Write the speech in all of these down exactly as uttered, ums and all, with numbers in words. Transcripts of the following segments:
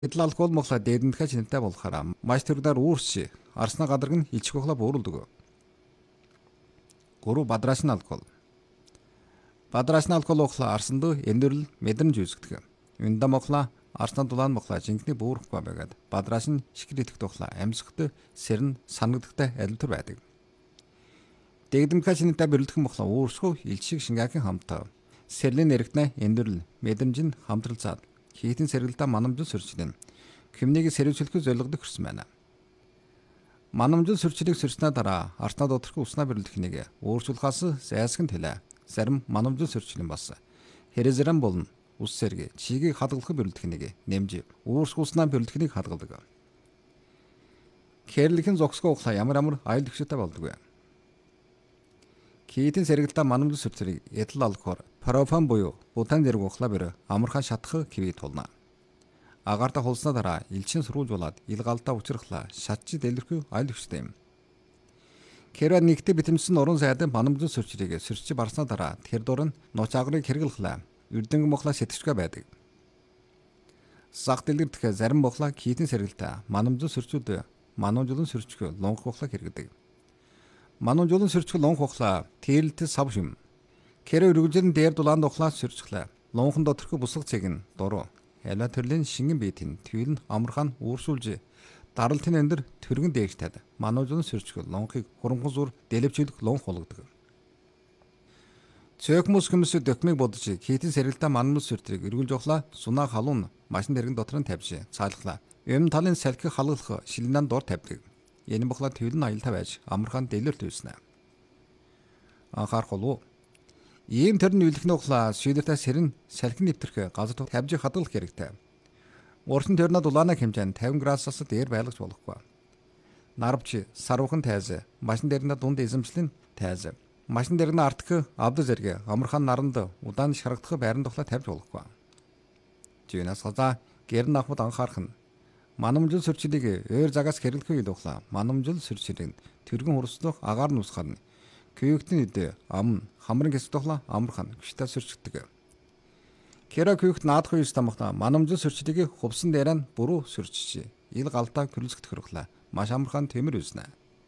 Эдл алкол мохла дээдэнтхэ чинтэй болохараа маш төрдөр үүрч арсна гадарг нь илчих бохла бөөрөлдөг. Гурав бадрашны алкол. Бадрашны алкол ухла арсанд эндэрл мэдрэмж үүсгдэг. Үнда мохла арсна дулаан мохла жинхний бөөрөхгүй байгаад бадраш нь шикэр итгэх тухла амьсгалт сэрн санагдахтай адил төр байдаг. Дээдэнтхэ чинтэй бэрэлдэх мохла үүрсгүй илчиг шингээхэн хамтаа сэрлийн нэрэгтнэ эндэрл мэдрэмж нь хамтралцаад хийтэн сэргэлдэ манамжил сөрчлөн кимнийг сэрвчлэхүй зорилгодог хүрсэн байна. Манамжил сөрчлийг сөрснөө дараа артнаа доторх уснаа бэрлэх нэг өөрчлөхөөс зайлсхын тэлээ зарим манамжил сөрчлөн бас хэрэгзэрэн болон ус сэрэг чигийг хадгалах бэрлэх нэг нэмж өөрсөх уснаа бэрлэхнийг хадгалдаг. Кэрлэхэн зогсгоо ухлаа ямар ямар аюул төвшөтэй болдог. Хийтэн сэргэлдэ манамжил сөрчлийг эдл алкор парофан буюу бутан зэрэг ухлаа бэр амархан шатах кивий тулна. Агаарта холсноо дараа элчин сургуулж болоод ил галдаа учрахлаа шатчи дэлгэрхүү аюул төвштэй юм. Кэра нэгтэ битэмсэн уран сайдан манамжил сөрчлийг сөрчи барснаа дараа тэр дуран нууц агрыг хэрэглэхлаа үрдэнг мохла сэтгчгээ байдаг. Сах дэлгэрдэх зарим мохла хийтэн сэргэлдэ манамжил сөрчүүд манамжилан сөрчгөө лонх ухлаа хэрэгдэг. Манамжилан сөрчгөө лонх ухлаа тээлэлт сав юм. Кэра үргэлжлэн дээр дулаанд ухлаа сөрчглээ. Лонхон доторх бусгах цэг нь дуруу. Яла төрлийн шингэн биетийн твил нь амархан үүрсүүлж даралтын эндэр төргөн дээгтад манамжилан сөрчгөө лонхыг хурамхан зур дэлгэвчлэх лонх болгодог. Цөөхмөс хүмүүсд докмиг бодож хийтэн сэргэлдэ манамжил сөртрийг эргүүлж ухлаа сунаа халуун машин дэргэн дотор нь тавьж цаалхлаа. Юм талын салхиг халгалах шилнэн дор тавьдаг. Энэ бохла твил нь аялтаа байж амархан дэлгэрт үүснэ. Анхаарах болов. Ийм төрний үлгэн ухлаа шийдэртэ сэрэн салхин нэвтрэх газар тавьж хадгалах хэрэгтэй. Урсан төрнө дулаана хэмжээнд тавин градусаас дээр байлгаж болохгүй. Нарвч сарвхан тайз машин дэрнэ дунд эзэмшлэн тайз машин дэрнэ артх авд зэрэг амархан наранд удаан шарагдах байран тухлаа тавьж болохгүй. Жинас хаза гэрн ахмад анхаарах нь манамжил сөрчлийг өөр загаас хэрэглэхгүй духлаа манамжил сөрчлийг тэргэн хурцлах агаар нусгахад күйгтэн идэ ам хамрын гэсэх тухла амархан гүштэй сөрчгдөг. Кэра күйгт наадах үеэс тамхна манамжил сөрчлийг хувсан дээрэн буруу сөрчж ил галтаа гөрөлцөх төрөхлөө маш амархан тэмэр үзнэ.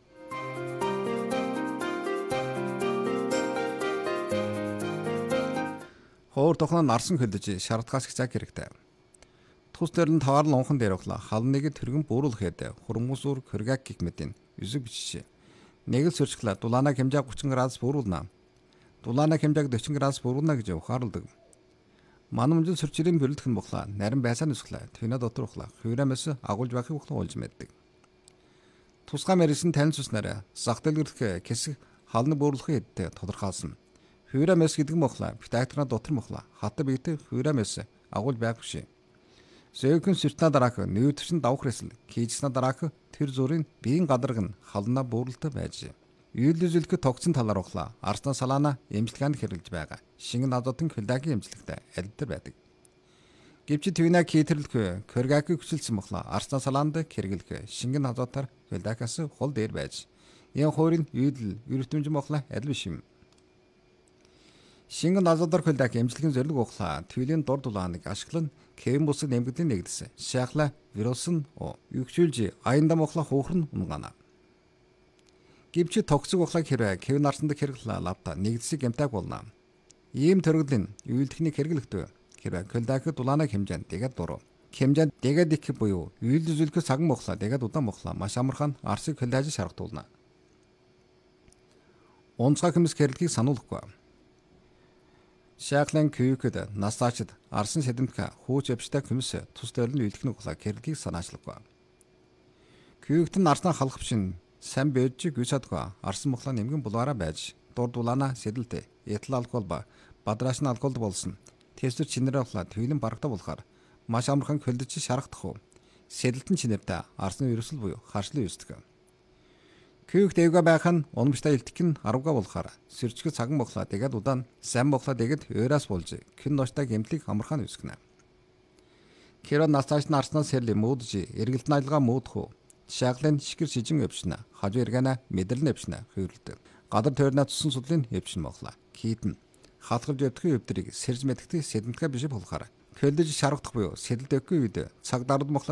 Хоор тухна нарсан хөлдөж шаардлагаас их цаг хэрэгтэй. Тус дээр нь таваар лонхон дээр ухлаа халныг тэргэн бөөрүүлэхэд хурмус уур хөргак гих мэдэн үсэг бичиж нэг л сөрчглээ дулаана хэмжээ гучин градус бөөрүүлнэ. Дулаана хэмжээг дөрвөн градус бөөрүүлнэ гэж ухаарладаг. Манамжил сөрчлийн бөрлөх нь бохлаа нарийн байсаа нүсглээ твинэ дотор ухлаа хүйрэмэс агуулж байхыг ухлаа олж мэддэг. Тусгай мэрсэн танил цуснараа зах дэлгэрэх хэсэг халны бөөрүүлэхээ хэд тодорхойлсон. Хүйрэмэс гэдэг нь бохлаа битактра дотор мохлаа хатар бийтэй хүйрэмэс агуулж байх шээ. Зөөхөн сэртна дараах нүүдэрсэн давх хэсэл хийжснэ дараах тэр зүрийн биеийн гадарг нь хална бөөрөлтөй байж. Үйлдэлзэлхэ тогтсон талаар ухлаа арсна салаана эмчилгээнд хэрэглэж байгаа. Шингэн азотын көлдагийн эмчилгээтэй адилтар байдаг. Гэвч твинэ хийтэрлэх кэргаки хүчилсэн бохлаа арсна салаанд хэрэглэх шингэн азотоор көлдакаас хол дээр байж. Энэ хоёрын үйлдэл эрдэмтэн бохлаа адил биш юм. Шингэн азотоор көлдак эмчилгээний зорилго ухлаа твилийн дур дулааныг ашиглан кэм бусыг нэмэгдэн нэгдэсэн. Шахла вирус нь өгчүүлж аянда мохла хуухрын унгана. Гэвч токсик ухлаа хэрэг кэв нарсанд хэрэглээ лавта нэгдсэг гэмтэг болно. Ийм төрөлн үйлдэхний хэрэглэхдээ хэрэг көлдак дулаана хэмжээнд дэгэд дуруу. Хэмжээнд дэгэд их буюу үйлдэл зүйлхэ цаган мохла дэгэд удаан мохла маш амархан арсыг көлдаж шаргатуулна. Онцгой хүмүүс хэрэглэхийг сануулахгүй. Шаглан күйкэд насаачд арсан сэдэмтгэ хууч явжтай хүмүүс тус төрлийн үйлдэхний ухлаа хэрэглэхийг санаачлаггүй. Күйгт нь арснаа халахвч нь сайн бэж гүйсадгүй арсан мохлаа нэмгэн булгаараа байж дур дулаана сэдэлтэй этил алкол ба бадрашны алколд болсон тэсвэр чинэрээ ухлаа твилэн барагта болохоор маш амархан көлдөж шаргадах уу сэдэлтэн чинэртэй арсны вирусл буюу харшлын үүсдэг. Күйгт эвга байх нь унамжтай илтгэх нь арвга болохоор сэрчгэ цаган мохлаа дэгэд удаан сайн мохлаа дэгэд өөрөөс болж хэн ноцтой гэмтлийг амархан үүсгэнэ. Кэра насаачны арснаас сэрли муудж эргэлтэн аялгаа муудах уу шаглын шикэр шижин өвчнө хажуу эргэнэ мэдрэл нэвчнэ хөврөлдөг. Гадар тойрноо тусан судлын өвчин мохлаа. Хийдэн халахвж өвтгөн өвдрийг сэрж мэдгдэг сэдэмтгэ биш болохоор Көлдөж шаргадах буюу сэлдэггүй үед цаг дард мохлоо